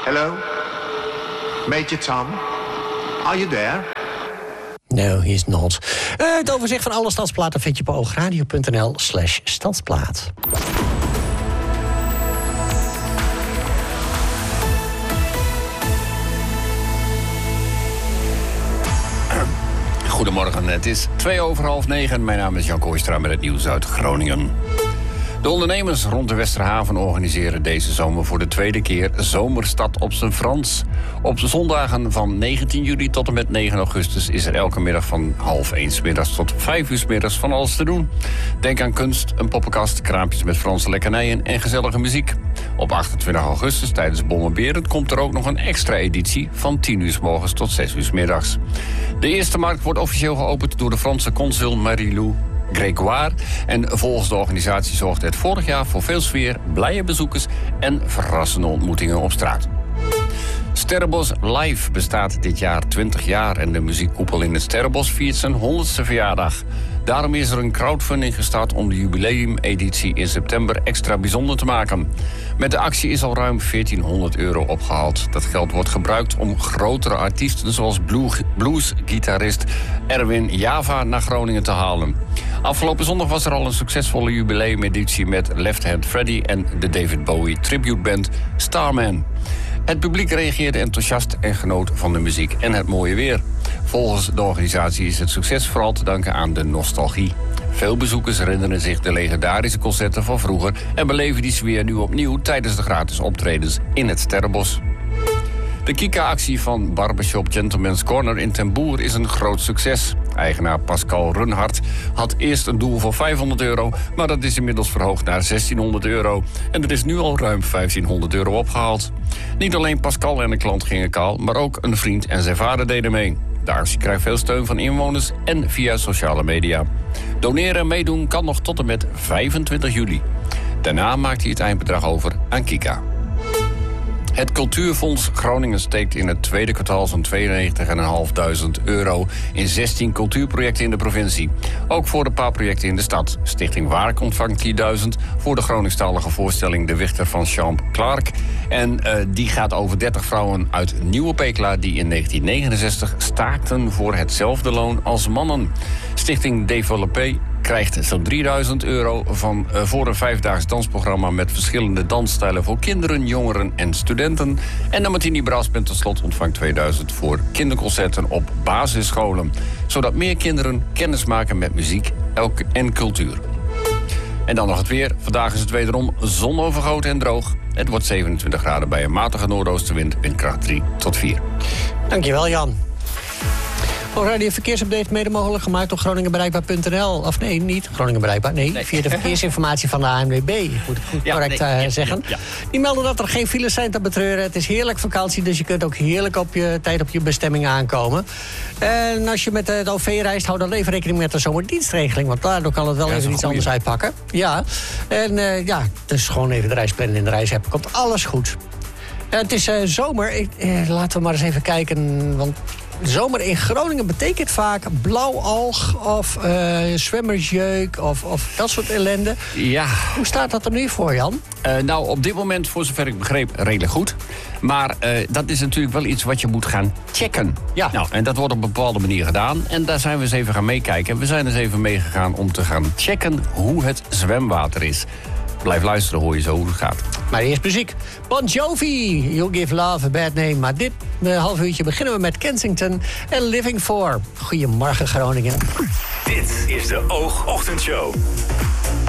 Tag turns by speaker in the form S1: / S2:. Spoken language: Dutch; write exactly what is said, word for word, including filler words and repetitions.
S1: Hello? Major Tom? Are you there?
S2: No, he's not. Uh, het overzicht van alle stadsplaten vind je op oogradio.nl slash stadsplaat.
S3: Goedemorgen, het is twee over half negen. Mijn naam is Jan Kooistra met het nieuws uit Groningen. De ondernemers rond de Westerhaven organiseren deze zomer voor de tweede keer Zomerstad op zijn Frans. Op de zondagen van negentien juli tot en met negen augustus is er elke middag van half één 's middags tot vijf uur 's middags van alles te doen. Denk aan kunst, een poppenkast, kraampjes met Franse lekkernijen en gezellige muziek. Op achtentwintig augustus tijdens Bommenberend komt er ook nog een extra editie van tien uur 's morgens tot zes uur 's middags. De eerste markt wordt officieel geopend door de Franse consul Marie-Lou Grégoire. En volgens de organisatie zorgde het vorig jaar voor veel sfeer, blije bezoekers en verrassende ontmoetingen op straat. Sterrenbos Live bestaat dit jaar twintig jaar en de muziekkoepel in het Sterrenbos viert zijn honderdste verjaardag. Daarom is er een crowdfunding gestart om de jubileumeditie in september extra bijzonder te maken. Met de actie is al ruim veertienhonderd euro opgehaald. Dat geld wordt gebruikt om grotere artiesten zoals bluesgitarist Erwin Java naar Groningen te halen. Afgelopen zondag was er al een succesvolle jubileumeditie met Left Hand Freddy en de David Bowie tributeband Starman. Het publiek reageerde enthousiast en genoot van de muziek en het mooie weer. Volgens de organisatie is het succes vooral te danken aan de nostalgie. Veel bezoekers herinneren zich de legendarische concerten van vroeger en beleven die sfeer nu opnieuw tijdens de gratis optredens in het Sterrenbos. De Kika-actie van Barbershop Gentleman's Corner in Ten Boer is een groot succes. Eigenaar Pascal Runhart had eerst een doel van vijfhonderd euro... maar dat is inmiddels verhoogd naar zestienhonderd euro. En er is nu al ruim vijftienhonderd euro opgehaald. Niet alleen Pascal en de klant gingen kaal, maar ook een vriend en zijn vader deden mee. De actie krijgt veel steun van inwoners en via sociale media. Doneren en meedoen kan nog tot en met vijfentwintig juli. Daarna maakt hij het eindbedrag over aan Kika. Het Cultuurfonds Groningen steekt in het tweede kwartaal zo'n tweeënnegentigduizend vijfhonderd euro in zestien cultuurprojecten in de provincie. Ook voor een paar projecten in de stad. Stichting Waark ontvangt tierduizend voor de Groningstalige voorstelling De Wichter van Champ Clark. En uh, die gaat over dertig vrouwen uit Nieuwe Pekela die in negentien negenenzestig staakten voor hetzelfde loon als mannen. Stichting Developé krijgt zo'n drieduizend euro van, uh, voor een vijfdaags dansprogramma met verschillende dansstijlen voor kinderen, jongeren en studenten. En de Martini Brassband tot slot ontvangt tweeduizend voor kinderconcerten op basisscholen. Zodat meer kinderen kennis maken met muziek en cultuur. En dan nog het weer. Vandaag is het wederom zonovergoten en droog. Het wordt zevenentwintig graden bij een matige noordoostenwind, windkracht drie tot vier.
S2: Dankjewel, Jan. Radio Verkeersupdate mede mogelijk gemaakt door Groningenbereikbaar punt n l. Of nee, niet Groningen Bereikbaar. Nee, nee, via de verkeersinformatie van de A N W B. Ik moet het goed ja, correct nee, uh, ja, zeggen. Ja, ja. Die melden dat er geen files zijn te betreuren. Het is heerlijk vakantie, dus je kunt ook heerlijk op je tijd op je bestemming aankomen. En als je met het O V reist, hou dan even rekening met de zomerdienstregeling. Want daardoor kan het wel ja, even iets anders uitpakken. Ja, en uh, ja, dus gewoon even de reisplannen in de reis hebben. Komt alles goed. Uh, het is uh, zomer. Ik, uh, laten we maar eens even kijken, want zomer in Groningen betekent vaak blauwalg of uh, zwemmersjeuk of, of dat soort ellende.
S3: Ja.
S2: Hoe staat dat er nu voor, Jan?
S3: Uh, nou, op dit moment, voor zover ik begreep, redelijk goed. Maar uh, dat is natuurlijk wel iets wat je moet gaan checken.
S2: Ja.
S3: Nou, en dat wordt op een bepaalde manier gedaan. En daar zijn we eens even gaan meekijken. We zijn eens even meegegaan om te gaan checken hoe het zwemwater is. Blijf luisteren, hoor je zo hoe het gaat.
S2: Maar eerst muziek. Bon Jovi, You Give Love a Bad Name. Maar dit uh, half uurtje beginnen we met Kensington en Living For. Goedemorgen, Groningen.
S4: Dit is de Oog Ochtendshow.